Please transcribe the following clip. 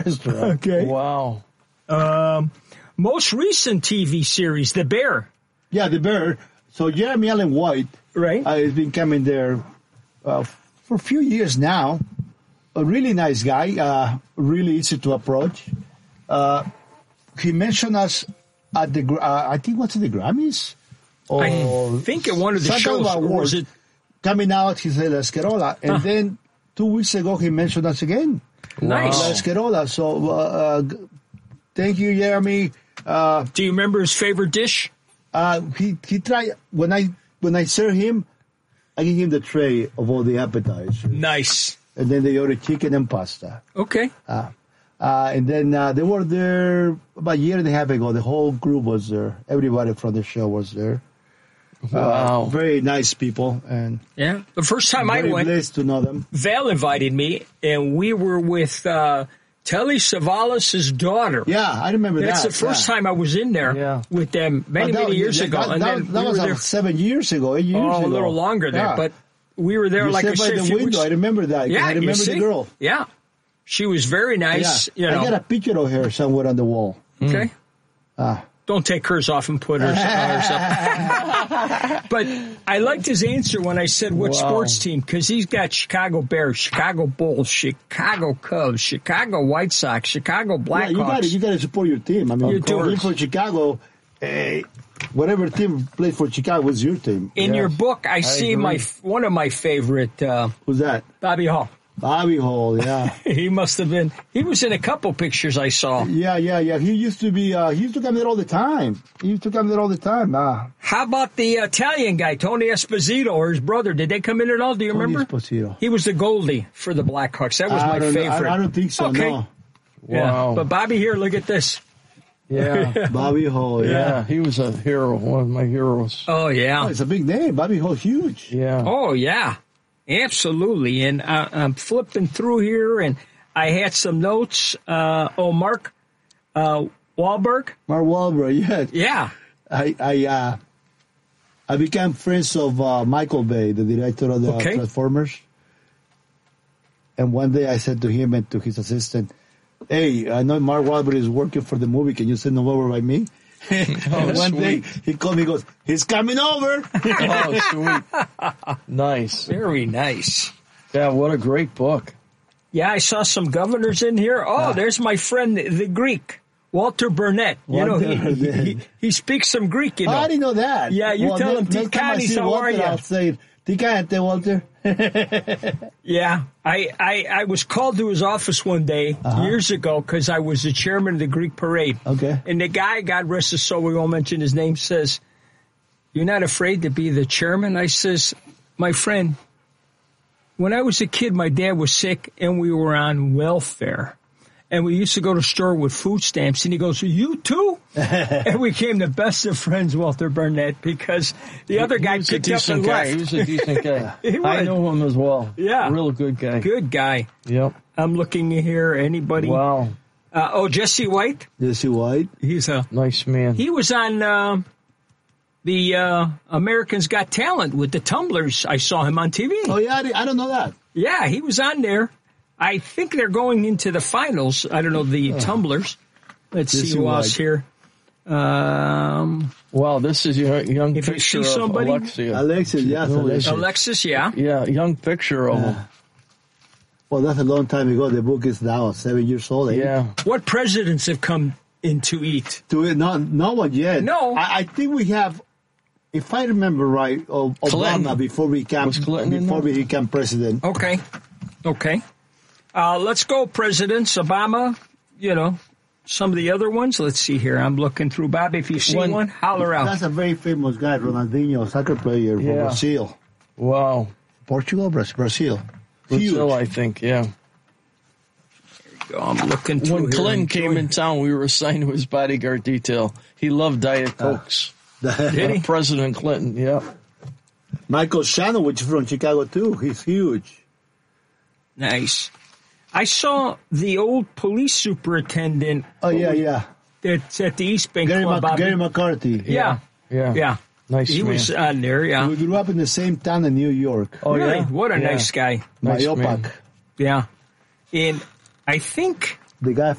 restaurant. Okay. Wow. Most recent TV series, The Bear. Yeah, The Bear. So Jeremy Allen White Right. has been coming there for a few years now. A really nice guy, really easy to approach. He mentioned us at the, I think, what's it, the Grammys? Or I think at one of the some kind shows. of Or award. was it? Coming out, he said La Escarola. And then 2 weeks ago, he mentioned us again. Nice. La Escarola. So thank you, Jeremy. Do you remember his favorite dish? He tried, when I serve him, I give him the tray of all the appetizers. Nice. And then they ordered chicken and pasta. Okay. And then they were there about a year and a half ago. The whole group was there. Everybody from the show was there. Wow. Very nice people. And Yeah. The first time I very went, blessed to know them. Val invited me, and we were with Telly Savalas' daughter. Yeah, I remember That's that. the first time I was in there with them many years ago. That, And then that we was were there 7 years ago, 8 years ago. a little longer there. Yeah. But we were there, You like I sat by said, the a few window. weeks. I remember that. Yeah, I remember you see? the girl. Yeah. She was very nice. Yeah. You know. I got a picture of her somewhere on the wall. Okay. Don't take hers off and put ours up. But I liked his answer when I said, what sports team? Because he's got Chicago Bears, Chicago Bulls, Chicago Cubs, Chicago White Sox, Chicago Blackhawks. You got to support your team. I mean, You you do. for Chicago, whatever team played for Chicago was your team. In your book, I see agree. one of my favorite, Who's that? Bobby Hall. Bobby Hall, yeah. He must have been. He was in a couple pictures I saw. Yeah. He used to be, he used to come there all the time. How about the Italian guy, Tony Esposito, or his brother? Did they come in at all? Do you remember? Esposito. He was the goalie for the Blackhawks. That was my favorite. I don't think so, Okay. no. Yeah. Wow. But Bobby here, look at this. Yeah. Bobby Hall, Yeah, he was a hero, one of my heroes. Oh, yeah. Oh, it's a big name. Bobby Hall, huge. Yeah. Oh, yeah. Absolutely. And I'm flipping through here, and I had some notes. Mark Wahlberg. Mark Wahlberg, yeah. Yeah. I became friends of Michael Bay, the director of the Transformers. And one day I said to him and to his assistant, hey, I know Mark Wahlberg is working for the movie. Can you send him over by me? And one day he called me and goes, he's coming over. Oh, sweet. Nice. Very nice. Yeah, what a great book. Yeah, I saw some governors in here. Oh, there's my friend, the Greek, Walter Burnett. He speaks some Greek, you know. I didn't know that. Yeah, you tell him, next time I Tikanis, see how Walter, are you? I'll say, Tikante, Walter. Yeah, I was called to his office one day years ago because I was the chairman of the Greek parade. Okay. And the guy, God rest his soul, we won't mention his name, says, you're not afraid to be the chairman? I says, my friend, when I was a kid, my dad was sick and we were on welfare. And we used to go to the store with food stamps. And he goes, you too? And we became the best of friends, Walter Burnett, because the other guy picked up and left. He was a decent guy. He was. I know him as well. Yeah. Real good guy. Good guy. Yep. I'm looking here. Anybody? Wow. Jesse White. Jesse White. He's Nice man. He was on the Americans Got Talent with the Tumblers. I saw him on TV. Oh, yeah, I don't know that. Yeah, he was on there. I think they're going into the finals. I don't know, the Tumblers. Let's see who else here. Wow, this is a young If you picture see of somebody- Alexia. Alexis, yes, Alexis. Alexis, yeah. Yeah, young picture of him. Well, that's a long time ago. The book is now 7 years old. Yeah. What presidents have come in to eat? To it, not one yet. No. I think we have, if I remember right, Obama Clinton. before we Was Clinton in before there? we became president. Okay. Let's go, presidents. Obama, some of the other ones. Let's see here. I'm looking through. Bobby, if you see one, holler out. That's a very famous guy, Ronaldinho, soccer player from Yeah. Brazil. Wow. Portugal, Brazil. Brazil, Huge. I think, yeah. I'm looking through When here. Clinton came in town, we were assigned to his bodyguard detail. He loved Diet Cokes. Did he? President Clinton, yeah. Michael Shannon, which is from Chicago too. He's huge. Nice. I saw the old police superintendent. Oh, yeah. That's at the East Bank Gary, Club. Bobby. Gary McCarthy. Yeah. Nice He man. was on there, yeah. We grew up in the same town in New York. Oh, Really? yeah? What a Yeah. nice guy. Nice Myopac. man. Yeah. And I think the guy